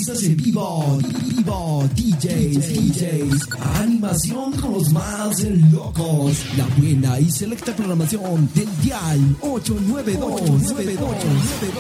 artistas en vivo, DJs, animación con los más locos, la buena y selecta programación del dial 892.